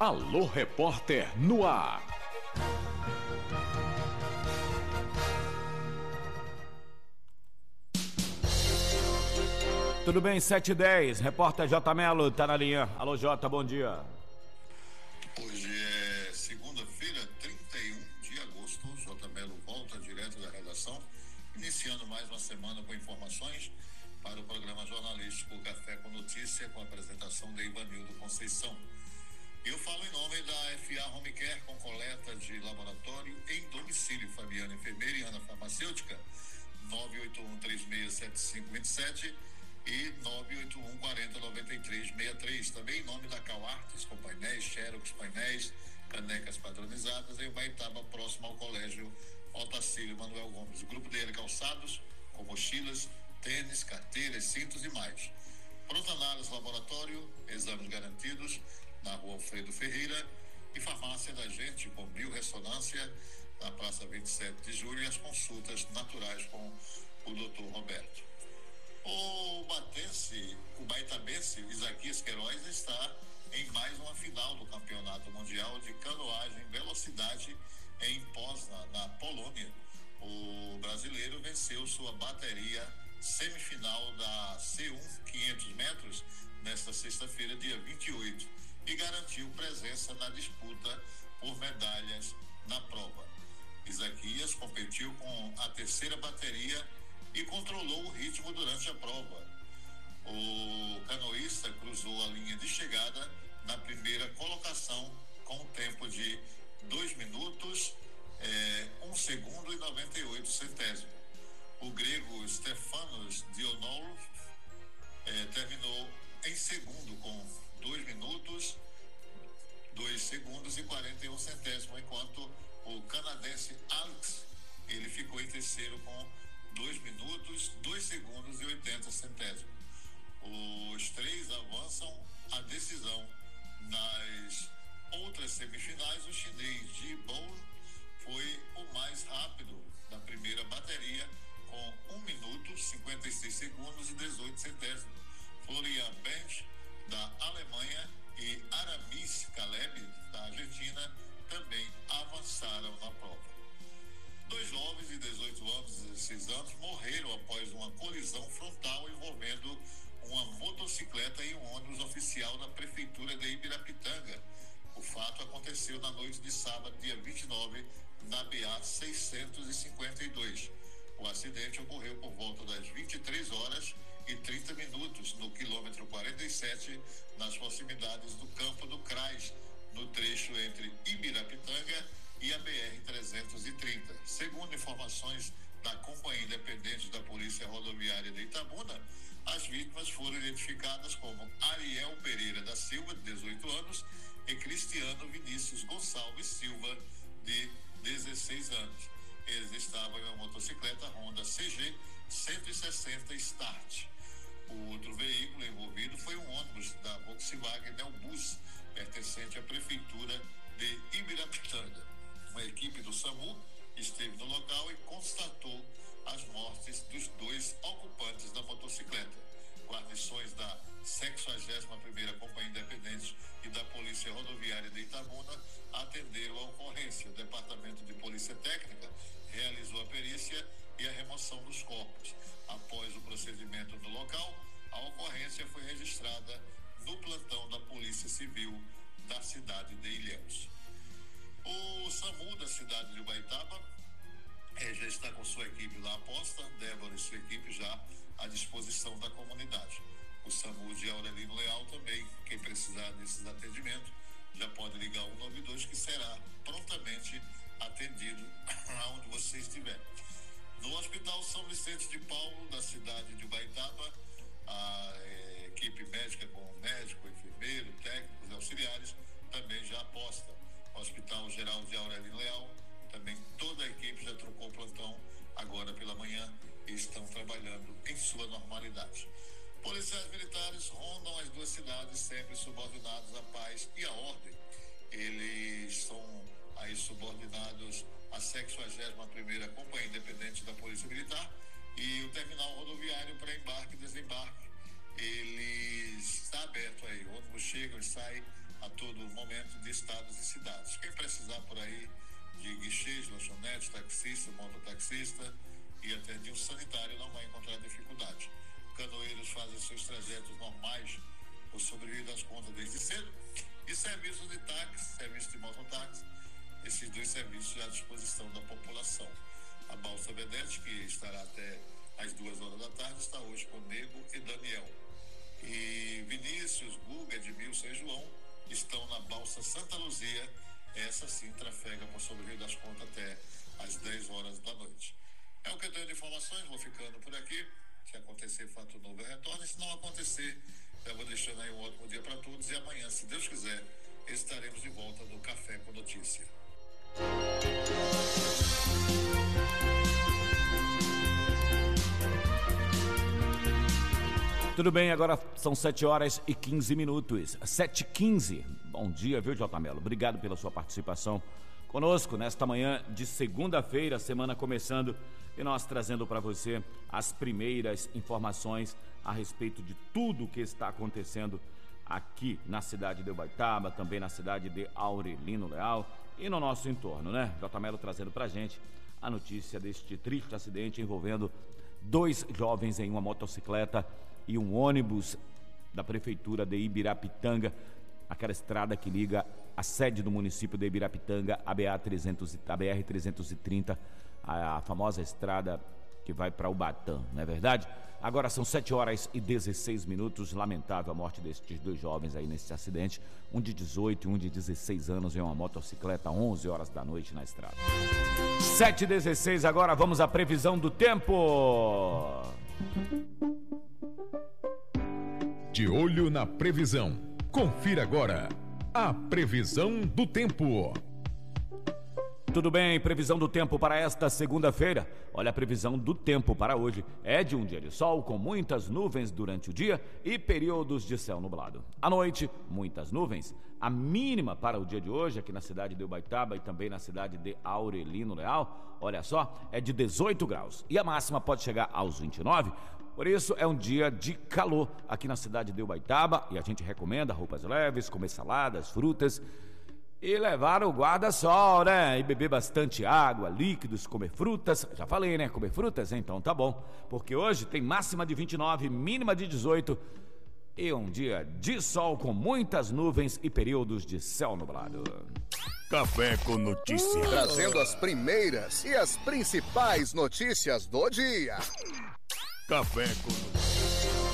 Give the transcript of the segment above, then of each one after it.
Alô, repórter no ar. Tudo bem, 7h10, repórter J. Melo tá na linha. Alô, J, bom dia. Hoje é segunda-feira, 31 de agosto. J. Melo volta direto da redação, iniciando mais uma semana com informações para o programa jornalístico Café com Notícia, com a apresentação de Ivanildo Conceição. Eu falo em nome da FA Home Care, com coleta de laboratório em domicílio. Fabiana Enfermeira e Ana Farmacêutica, 981-367527 e 981-409363. Também em nome da Cal Artes, com painéis, xerox, painéis, canecas padronizadas, em Ubaitaba, próximo ao Colégio Otacílio Manuel Gomes. O grupo dele, calçados, com mochilas, tênis, carteiras, cintos e mais. Prontanálise Laboratório, exames garantidos, na Rua Alfredo Ferreira, e Farmácia da Gente, com biorressonância, na Praça 27 de Julho, e as consultas naturais com o Dr. Roberto. O baitabense Isaquias Queiroz está em mais uma final do Campeonato Mundial de Canoagem Velocidade em Poznan, na Polônia. O brasileiro venceu sua bateria semifinal da C1 500 metros nesta sexta-feira, dia 28, e garantiu presença na disputa por medalhas na prova. Isaquias competiu com a terceira bateria e controlou o ritmo durante a prova. O canoísta cruzou a linha de chegada na primeira colocação com um tempo de 2 minutos, 1 segundo e 98 centésimos. O grego Stefanos Dionoulos terminou em segundo com 2 minutos, 2 segundos e 41 centésimos, enquanto o canadense Alex, ele ficou em terceiro com 2 minutos, 2 segundos e 80 centésimos. Os três avançam à decisão. Nas outras semifinais, o chinês Ji Bowen foi o mais rápido da primeira bateria, com 1 minuto, 56 segundos e 18 centésimos. Florian Bench, da Alemanha, e Aramis Caleb, da Argentina, também avançaram na prova. 2 jovens de 18 anos e 16 anos morreram após uma colisão frontal envolvendo uma motocicleta e um ônibus oficial da Prefeitura de Ibirapitanga. O fato aconteceu na noite de sábado, dia 29, na BA 652. O acidente ocorreu por volta das 23h30 no quilômetro 47, nas proximidades do campo do CRAS, no trecho entre Ibirapitanga e a BR-330. Segundo informações da Companhia Independente da Polícia Rodoviária de Itabuna, as vítimas foram identificadas como Ariel Pereira da Silva, de 18 anos, e Cristiano Vinícius Gonçalves Silva, de 16 anos. Eles estavam em uma motocicleta Honda CG 160 Start. O outro veículo envolvido foi um ônibus da Volkswagen Neobus, pertencente à Prefeitura de Ibirapitanga. Uma equipe do SAMU esteve no local e constatou as mortes dos 2 ocupantes da motocicleta. Guarnições da 61ª Companhia Independente e da Polícia Rodoviária de Itabuna atenderam a ocorrência. O Departamento de Polícia Técnica realizou a perícia e a remoção dos corpos. Após o procedimento no local, a ocorrência foi registrada no plantão da Polícia Civil da cidade de Ilhéus. O SAMU da cidade de Ubaitaba já está com sua equipe lá aposta, Débora e sua equipe já à disposição da comunidade. O SAMU de Aurelino Leal também, quem precisar desses atendimentos, já pode ligar 192, que será prontamente atendido aonde você estiver. No Hospital São Vicente de Paulo, da cidade de Ubaitaba, a equipe médica, com médico, enfermeiro, técnicos e auxiliares, também já aposta. O Hospital Geral de Aurelino Leal, também toda a equipe já trocou plantão agora pela manhã e estão trabalhando em sua normalidade. Policiais militares rondam as 2 cidades, sempre subordinados à paz e à ordem. Eles são aí subordinados à 61ª Companhia Independente da Polícia Militar e o terminal rodoviário para embarque e desembarque. Ele está aberto aí, ônibus chegam e saem a todo momento de estados e cidades. Quem precisar por aí de guichês, lanchonetes, taxista, mototaxista e até de um sanitário não vai encontrar dificuldade. Canoeiros fazem seus trajetos normais por sobreviver das contas desde cedo. E serviços de táxi, serviço de mototáxi, esses dois serviços à disposição da população. A Balsa Vedete, que estará até às 2 horas da tarde, está hoje com Nego e Daniel. E Vinícius, Guga, Edmilson e João estão na Balsa Santa Luzia. Essa sim trafega por sobreviver das contas até às 10 horas da noite. É o que eu tenho de informações, vou ficando por aqui. Se acontecer fato novo, eu retorno. E se não acontecer, eu vou deixando aí um ótimo dia para todos. E amanhã, se Deus quiser, estaremos de volta no Café com Notícia. Tudo bem, agora são 7 horas e 15 minutos. 7h15. Bom dia, viu, J. Melo? Obrigado pela sua participação conosco nesta manhã de segunda-feira, semana começando, e nós trazendo para você as primeiras informações a respeito de tudo o que está acontecendo aqui na cidade de Ubaitaba, também na cidade de Aurelino Leal e no nosso entorno, né? J. Melo trazendo pra gente a notícia deste triste acidente envolvendo 2 jovens em uma motocicleta e um ônibus da prefeitura de Ibirapitanga, aquela estrada que liga a sede do município de Ibirapitanga, a BR-330, a famosa estrada que vai para Ubatã, não é verdade? Agora são 7 horas e 16 minutos, lamentável a morte destes 2 jovens aí nesse acidente, um de 18 e um de 16 anos em uma motocicleta, 11 horas da noite na estrada. 7h16, agora vamos à previsão do tempo. De olho na previsão. Confira agora a previsão do tempo. Tudo bem, previsão do tempo para esta segunda-feira. Olha, a previsão do tempo para hoje é de um dia de sol com muitas nuvens durante o dia e períodos de céu nublado. À noite, muitas nuvens. A mínima para o dia de hoje aqui na cidade de Ubaitaba e também na cidade de Aurelino Leal, olha só, é de 18 graus. E a máxima pode chegar aos 29. Por isso é um dia de calor aqui na cidade de Ubaitaba e a gente recomenda roupas leves, comer saladas, frutas e levar o guarda-sol, né? E beber bastante água, líquidos, comer frutas. Já falei, né? Comer frutas? Então tá bom. Porque hoje tem máxima de 29, mínima de 18 e um dia de sol com muitas nuvens e períodos de céu nublado. Café com Notícia. Trazendo as primeiras e as principais notícias do dia. Café com Notícia.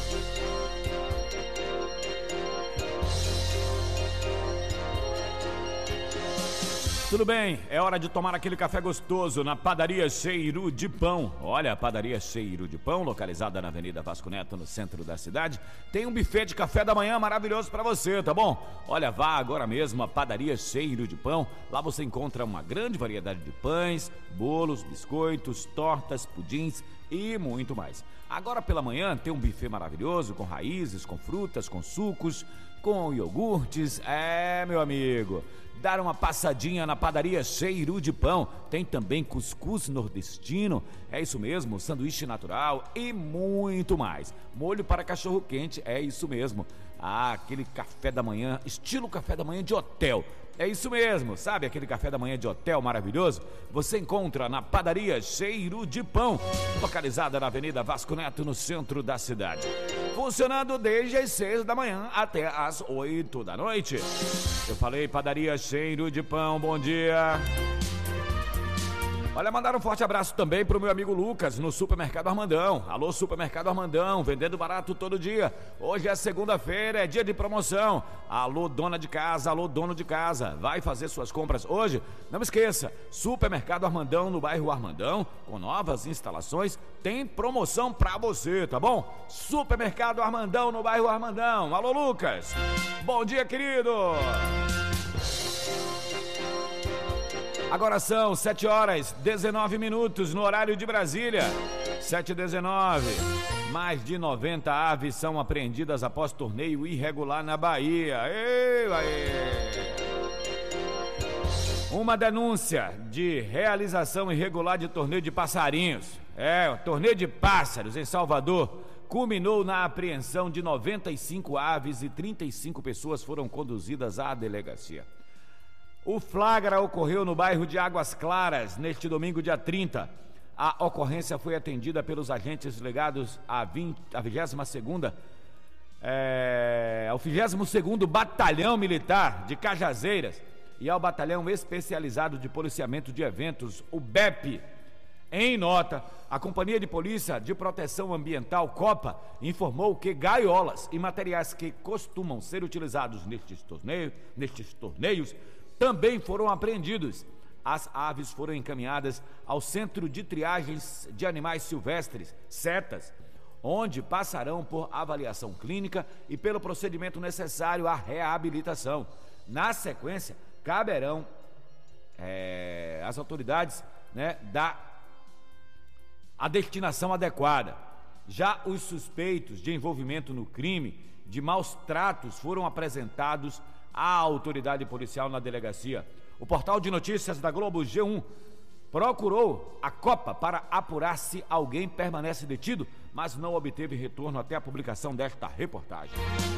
Tudo bem, é hora de tomar aquele café gostoso na Padaria Cheiro de Pão. Olha, a Padaria Cheiro de Pão, localizada na Avenida Vasco Neto, no centro da cidade, tem um buffet de café da manhã maravilhoso para você, tá bom? Olha, vá agora mesmo à Padaria Cheiro de Pão. Lá você encontra uma grande variedade de pães, bolos, biscoitos, tortas, pudins e muito mais. Agora pela manhã tem um buffet maravilhoso com raízes, com frutas, com sucos, com iogurtes. É, meu amigo, dar uma passadinha na Padaria Cheiro de Pão. Tem também cuscuz nordestino, é isso mesmo, sanduíche natural e muito mais. Molho para cachorro quente, é isso mesmo. Ah, aquele café da manhã, estilo café da manhã de hotel. É isso mesmo, sabe aquele café da manhã de hotel maravilhoso? Você encontra na Padaria Cheiro de Pão, localizada na Avenida Vasco Neto, no centro da cidade. Funcionando desde as 6 da manhã até as 8 da noite. Eu falei Padaria Cheiro de Pão, bom dia. Olha, mandar um forte abraço também pro meu amigo Lucas, no Supermercado Armandão. Alô, Supermercado Armandão, vendendo barato todo dia. Hoje é segunda-feira, é dia de promoção. Alô, dona de casa, alô, dono de casa. Vai fazer suas compras hoje? Não esqueça, Supermercado Armandão, no bairro Armandão, com novas instalações, tem promoção pra você, tá bom? Supermercado Armandão, no bairro Armandão. Alô, Lucas. Bom dia, querido. Agora são 7 horas 19 minutos no horário de Brasília. 7h19. Mais de 90 aves são apreendidas após torneio irregular na Bahia. Uma denúncia de realização irregular de torneio de passarinhos. Torneio de pássaros em Salvador. culminou na apreensão de 95 aves e 35 pessoas foram conduzidas à delegacia. O flagra ocorreu no bairro de Águas Claras, neste domingo, dia 30. A ocorrência foi atendida pelos agentes ligados ao 22º Batalhão Militar de Cajazeiras e ao Batalhão Especializado de Policiamento de Eventos, o BEP. Em nota, a Companhia de Polícia de Proteção Ambiental, COPA, informou que gaiolas e materiais que costumam ser utilizados nestes torneios também foram apreendidos. As aves foram encaminhadas ao Centro de Triagens de Animais Silvestres, CETAS, onde passarão por avaliação clínica e pelo procedimento necessário à reabilitação. Na sequência, caberão às autoridades, dar a destinação adequada. Já os suspeitos de envolvimento no crime de maus tratos foram apresentados à autoridade policial na delegacia. O portal de notícias da Globo G1 procurou a COPA para apurar se alguém permanece detido, mas não obteve retorno até a publicação desta reportagem.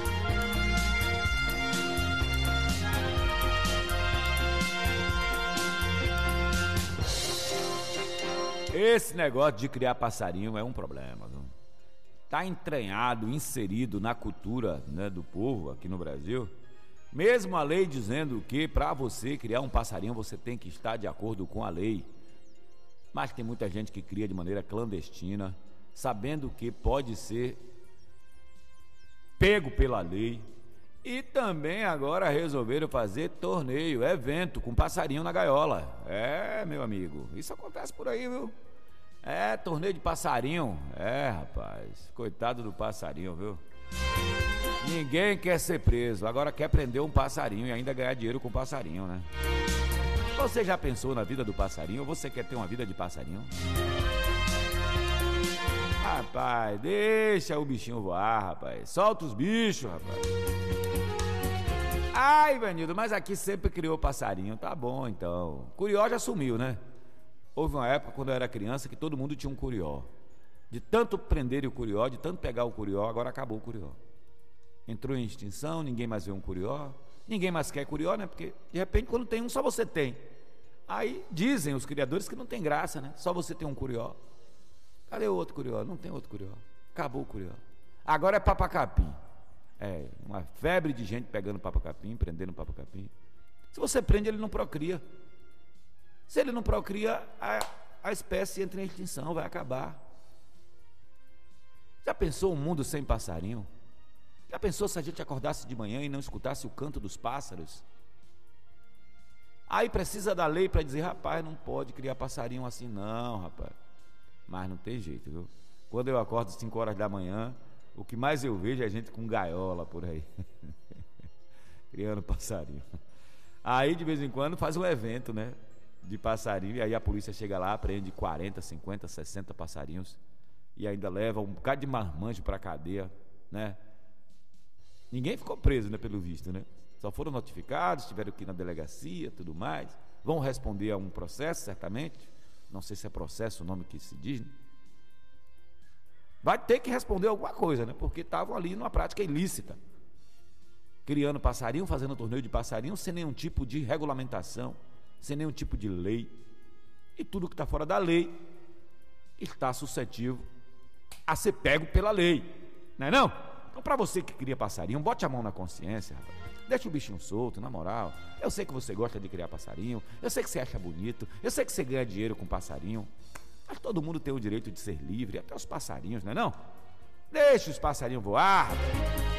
Esse negócio de criar passarinho é um problema, viu? Tá entranhado, inserido na cultura, do povo aqui no Brasil. Mesmo a lei dizendo que para você criar um passarinho você tem que estar de acordo com a lei. Mas tem muita gente que cria de maneira clandestina, sabendo que pode ser pego pela lei. E também agora resolveram fazer torneio, evento com passarinho na gaiola. Meu amigo, isso acontece por aí, viu? Torneio de passarinho. Rapaz, coitado do passarinho, viu? Ninguém quer ser preso, agora quer prender um passarinho e ainda ganhar dinheiro com o passarinho, né? Você já pensou na vida do passarinho ou você quer ter uma vida de passarinho? Rapaz, deixa o bichinho voar, rapaz. Solta os bichos, rapaz. Ai, Ivanildo, mas aqui sempre criou passarinho. Tá bom, então. Curió já sumiu, né? Houve uma época, quando eu era criança, que todo mundo tinha um curió. De tanto prender o curió, de tanto pegar o curió, agora acabou o curió. Entrou em extinção, ninguém mais vê um curió. Ninguém mais quer curió, né? Porque, de repente, quando tem um, só você tem. Aí dizem os criadores que não tem graça, né? Só você tem um curió. Cadê o outro curió? Não tem outro curió. Acabou o curió. Agora é papacapim. Uma febre de gente pegando papacapim, prendendo papacapim. Se você prende, ele não procria. Se ele não procria, a espécie entra em extinção, vai acabar. Já pensou um mundo sem passarinho? Já pensou se a gente acordasse de manhã e não escutasse o canto dos pássaros? Aí precisa da lei para dizer, rapaz, não pode criar passarinho assim não, rapaz. Mas não tem jeito, viu? Quando eu acordo às 5 horas da manhã, o que mais eu vejo é gente com gaiola por aí, criando passarinho. Aí de vez em quando faz um evento, né, de passarinho, e aí a polícia chega lá, prende 40, 50, 60 passarinhos e ainda leva um bocado de marmanjo para a cadeia, né? Ninguém ficou preso, né, pelo visto, né? Só foram notificados, tiveram que ir na delegacia, tudo mais. Vão responder a um processo, certamente. Não sei se é processo o nome que se diz, né? Vai ter que responder alguma coisa, né? Porque estavam ali numa prática ilícita, criando passarinho, fazendo torneio de passarinho, sem nenhum tipo de regulamentação, sem nenhum tipo de lei. E tudo que está fora da lei está suscetível a ser pego pela lei, não é não? Então, para você que cria passarinho, bote a mão na consciência, rapaz. Deixa o bichinho solto, na moral. Eu sei que você gosta de criar passarinho, eu sei que você acha bonito, eu sei que você ganha dinheiro com passarinho, mas todo mundo tem o direito de ser livre, até os passarinhos, não é não? Deixa os passarinhos voar, rapaz.